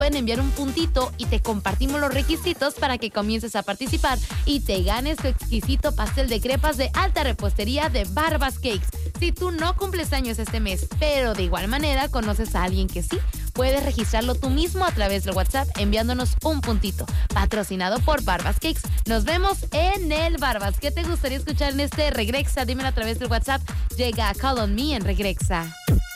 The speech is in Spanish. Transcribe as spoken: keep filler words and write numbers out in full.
pueden enviar un puntito y te compartimos los requisitos para que comiences a participar y te ganes tu exquisito pastel de crepas de alta repostería de Barbas Cakes. Si tú no cumples años este mes, pero de igual manera conoces a alguien que sí, puedes registrarlo tú mismo a través del WhatsApp enviándonos un puntito. Patrocinado por Barbas Cakes. Nos vemos en el Barbas. ¿Qué te gustaría escuchar en este Regrexa? Dímelo a través del WhatsApp. Llega a Call on Me en Regrexa.